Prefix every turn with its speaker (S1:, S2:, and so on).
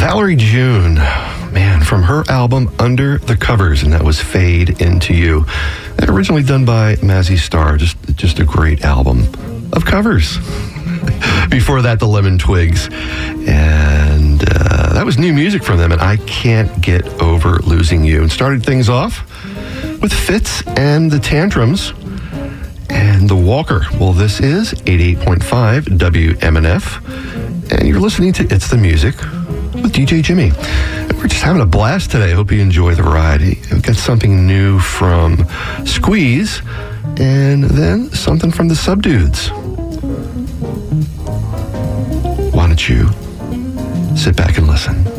S1: Valerie June, man, from her album Under the Covers, and that was Fade Into You. And originally done by Mazzy Star, just a great album of covers. Before that, the Lemon Twigs, and that was new music from them, and I Can't Get Over Losing You. And started things off with Fitz and the Tantrums and The Walker. Well, this is 88.5 WMNF, and you're listening to It's the Music with DJ Jimmy. We're just having a blast today. Hope you enjoy the ride. We've got something new from Squeeze, and then something from the Subdudes. Why don't you sit back and listen?